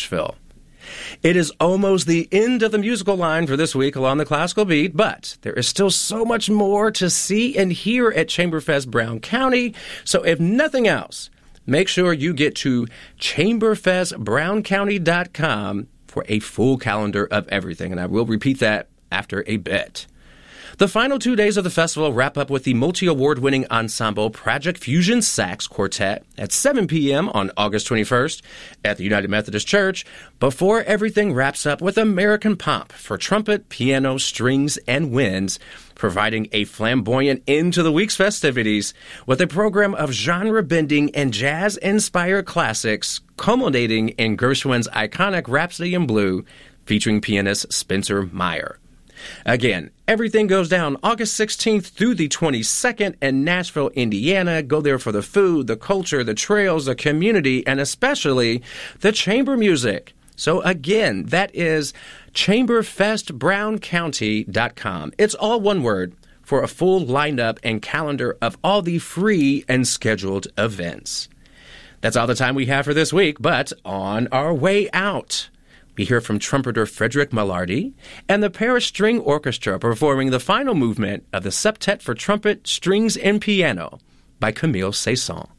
Nashville. It is almost the end of the musical line for this week along the classical beat, but there is still so much more to see and hear at Chamberfest Brown County. So if nothing else, make sure you get to chamberfestbrowncounty.com for a full calendar of everything. And I will repeat that after a bit. The final 2 days of the festival wrap up with the multi-award-winning ensemble Project Fusion Sax Quartet at 7 p.m. on August 21st at the United Methodist Church, before everything wraps up with American Pomp for trumpet, piano, strings, and winds, providing a flamboyant end to the week's festivities with a program of genre-bending and jazz-inspired classics culminating in Gershwin's iconic Rhapsody in Blue, featuring pianist Spencer Meyer. Again, everything goes down August 16th through the 22nd in Nashville, Indiana. Go there for the food, the culture, the trails, the community, and especially the chamber music. So again, that is chamberfestbrowncounty.com. It's all one word for a full lineup and calendar of all the free and scheduled events. That's all the time we have for this week, but on our way out, we hear from trumpeter Frederick Malardi and the Paris String Orchestra performing the final movement of the Septet for Trumpet, Strings, and Piano by Camille Saint-Saëns.